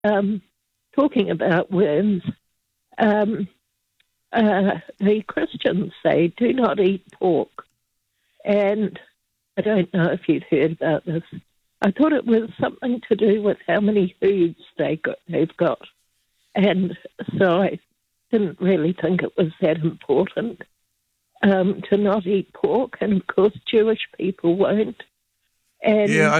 talking about worms, the Christians say do not eat pork. And I don't know if you've heard about this. I thought it was something to do with how many hooves they've got. And so I didn't really think it was that important to not eat pork. And, of course, Jewish people won't. And yeah,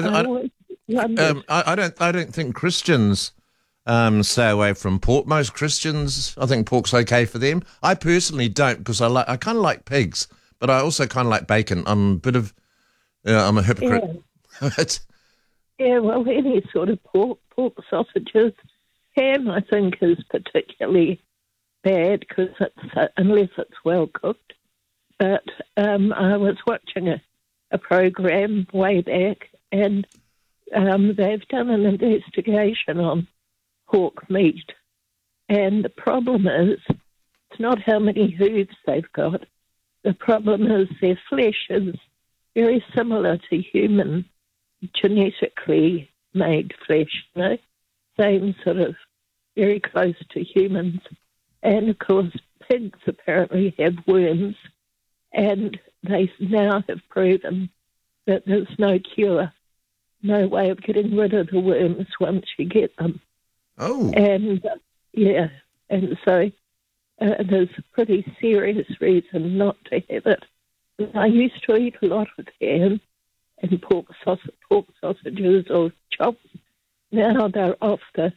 I I don't think Christians stay away from pork. Most Christians, I think pork's okay for them. I personally don't, because I kind of like pigs, but I also kind of like bacon. I'm a bit of, I'm a hypocrite. Yeah. Yeah, well, any sort of pork sausages. Ham, I think, is particularly bad because unless it's well cooked. But I was watching a program way back, and they've done an investigation on pork meat. And the problem is, it's not how many hooves they've got. The problem is their flesh is very similar to human genetically made flesh, you know, same sort of very close to humans. And, of course, pigs apparently have worms, and they now have proven that there's no cure, no way of getting rid of the worms once you get them. Oh. And, yeah, and so there's a pretty serious reason not to have it. I used to eat a lot of ham and pork sausages or chops. Now they're off the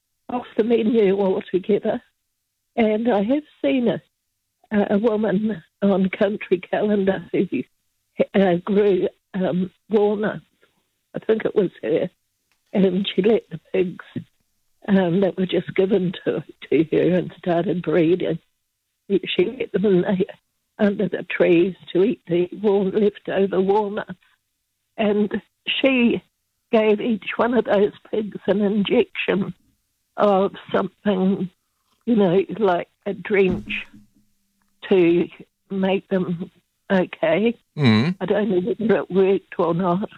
menu altogether. And I have seen a woman on Country Calendar who grew walnuts. I think it was her. And she let the pigs that were just given to her and started breeding. She let them in under the trees to eat the leftover walnuts. And she gave each one of those pigs an injection of something, you know, like a drench to make them okay. Mm. I don't know whether it worked or not.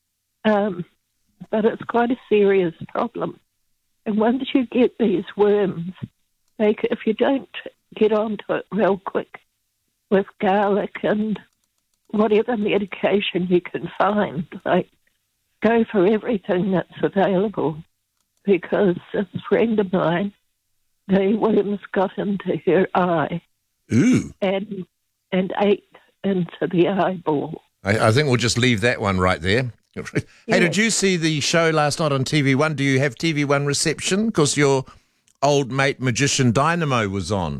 But it's quite a serious problem. And once you get these worms, if you don't get onto it real quick with garlic and whatever medication you can find, like, go for everything that's available, because a friend of mine, the worms got into her eye. Ooh. And ate into the eyeball. I think we'll just leave that one right there. Hey, did you see the show last night on TV1? Do you have TV1 reception? Because your old mate Magician Dynamo was on.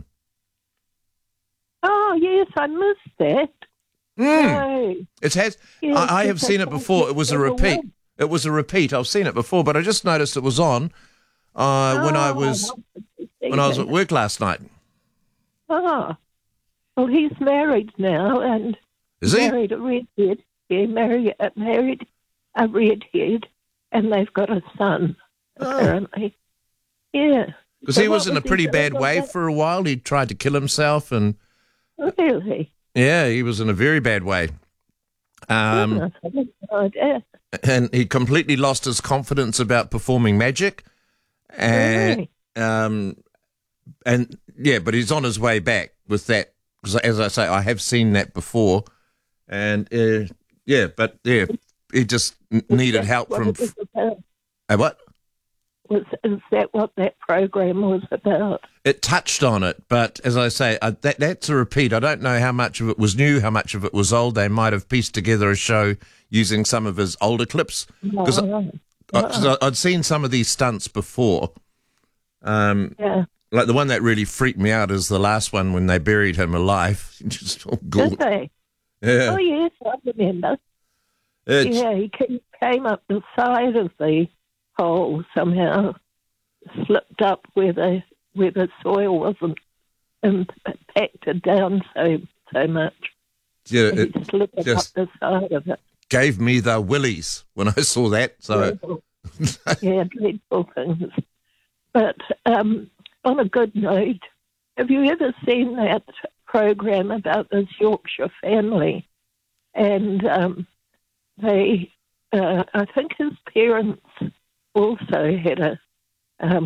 Oh, yes, I missed that. No. It has. Yes, I have seen it before. It was a repeat. It was a repeat. I've seen it before, but I just noticed it was on when I was at work last night. Oh, well, he's married now, and is he married a redhead? He married a redhead, and they've got a son. Apparently, yeah. Because he was in a pretty bad way for a while. He tried to kill himself, and really, yeah, he was in a very bad way. And he completely lost his confidence about performing magic, and yeah, but he's on his way back with that. Because as I say, I have seen that before, and he just needed help from. What? Is that what that program was about? It touched on it, but as I say, that's a repeat. I don't know how much of it was new, how much of it was old. They might have pieced together a show using some of his older clips. Because I'd seen some of these stunts before. Like the one that really freaked me out is the last one when they buried him alive. Just Did they? Yeah. Oh, yes, I remember. He came up the side of the hole somehow, slipped up where the soil wasn't impacted down so much. Yeah, he slipped up the side of it. Gave me the willies when I saw that. So yeah, dreadful things. But on a good note, have you ever seen that program about this Yorkshire family? And I think his parents also had Um,